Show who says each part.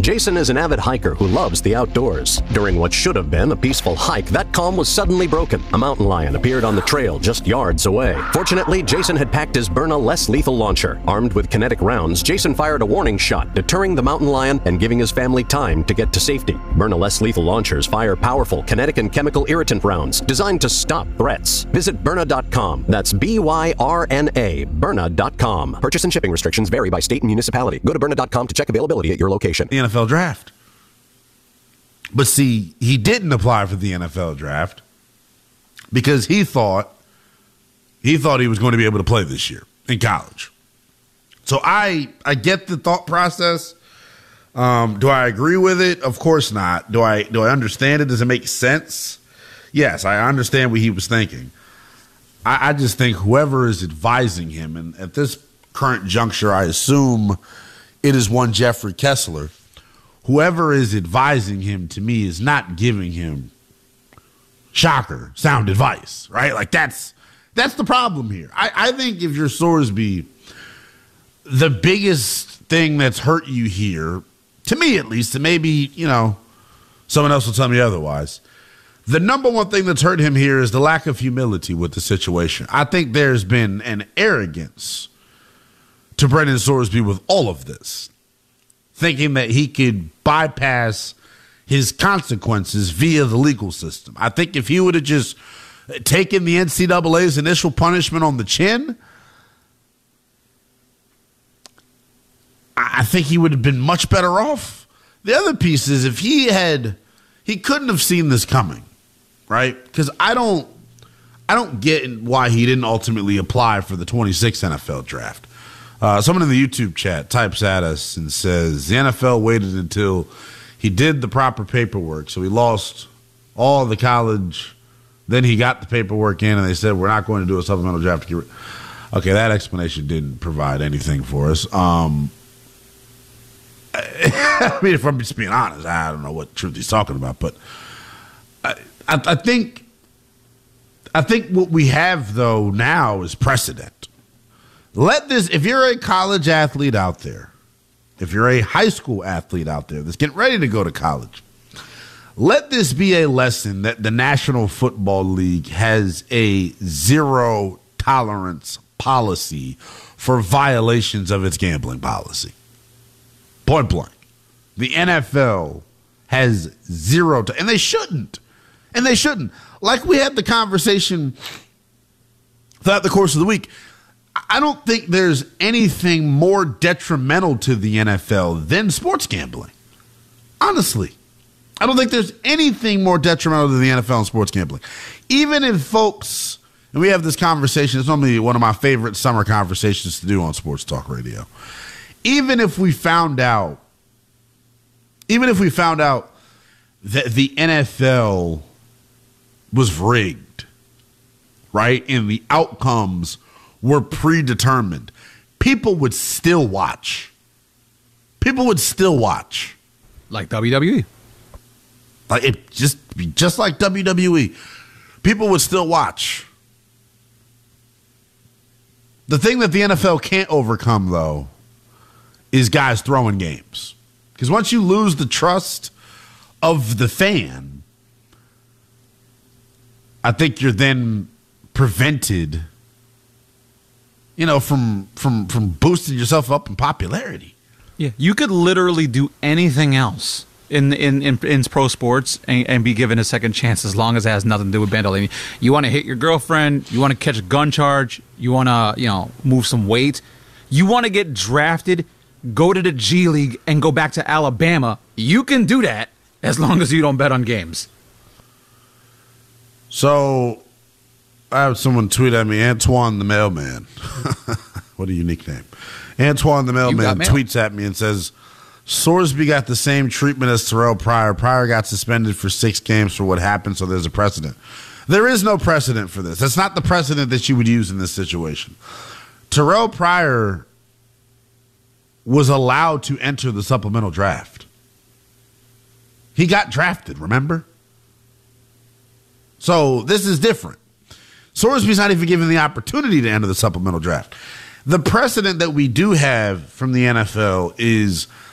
Speaker 1: Jason is an avid hiker who loves the outdoors. During what should have been a peaceful hike, that calm was suddenly broken. A mountain lion appeared on the trail just yards away. Fortunately, Jason had packed his Byrna less lethal launcher. Armed with kinetic rounds, Jason fired a warning shot, deterring the mountain lion and giving his family time to get to safety. Byrna less lethal launchers fire powerful kinetic and chemical irritant rounds designed to stop threats. Visit Byrna.com. That's B-Y-R-N-A, Byrna.com. Purchase and shipping restrictions vary by state and municipality. Go to Byrna.com to check availability at your location.
Speaker 2: The NFL draft. But see, he didn't apply for the NFL draft because he thought he was going to be able to play this year in college. So I get the thought process. Do I agree with it? Of course not. Do I understand it? Does it make sense? Yes, I understand what he was thinking. I just think whoever is advising him, and at this current juncture, I assume it is one Jeffrey Kessler. Whoever is advising him, to me, is not giving him shocker sound advice, right? Like that's the problem here. I think if you're Sorsby, the biggest thing that's hurt you here, to me at least, and maybe, someone else will tell me otherwise, the number one thing that's hurt him here is the lack of humility with the situation. I think there's been an arrogance to Brendan Sorsby with all of this, thinking that he could bypass his consequences via the legal system. I think if he would have just taken the NCAA's initial punishment on the chin, I think he would have been much better off. The other piece is if he couldn't have seen this coming, right? Because I don't get why he didn't ultimately apply for the 26th NFL draft. Someone in the YouTube chat types at us and says the NFL waited until he did the proper paperwork. So he lost all the college. Then he got the paperwork in, and they said, we're not going to do a supplemental draft. Okay, that explanation didn't provide anything for us. I mean, if I'm just being honest, I don't know what truth he's talking about. But I think what we have, though, now is precedent. If you're a college athlete out there, if you're a high school athlete out there that's getting ready to go to college, let this be a lesson that the National Football League has a zero tolerance policy for violations of its gambling policy. Point blank. The NFL has zero, and they shouldn't. And they shouldn't. Like we had the conversation throughout the course of the week, I don't think there's anything more detrimental to the NFL than sports gambling. Honestly. I don't think there's anything more detrimental to the NFL and sports gambling. Even if folks, and we have this conversation, it's normally one of my favorite summer conversations to do on Sports Talk Radio. Even if we found out that the NFL was rigged, right? And the outcomes were predetermined, people would still watch. People would still watch.
Speaker 3: Like WWE.
Speaker 2: Like it just like WWE. People would still watch. The thing that the NFL can't overcome, though, is guys throwing games. Because once you lose the trust of the fan, I think you're then prevented, from boosting yourself up in popularity.
Speaker 3: Yeah, you could literally do anything else in pro sports and be given a second chance as long as it has nothing to do with bandoleering. You want to hit your girlfriend, you want to catch a gun charge, you want to, move some weight, you want to get drafted, go to the G League and go back to Alabama. You can do that as long as you don't bet on games.
Speaker 2: So I have someone tweet at me, Antoine the Mailman. What a unique name. Antoine the Mailman tweets at me and says, Sorsby got the same treatment as Terrell Pryor. Pryor got suspended for 6 games for what happened, so there's a precedent. There is no precedent for this. That's not the precedent that you would use in this situation. Terrell Pryor was allowed to enter the supplemental draft. He got drafted, remember? So this is different. Sorsby's not even given the opportunity to enter the supplemental draft. The precedent that we do have from the NFL is